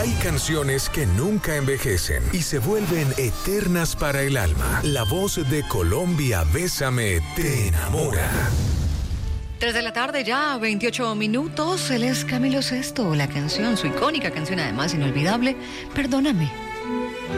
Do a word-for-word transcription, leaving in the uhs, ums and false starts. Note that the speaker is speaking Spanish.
Hay canciones que nunca envejecen y se vuelven eternas para el alma. La voz de Colombia, Bésame, te enamora. Tres de la tarde ya, veintiocho minutos. Él es Camilo Sesto, la canción, su icónica canción, además inolvidable, Perdóname.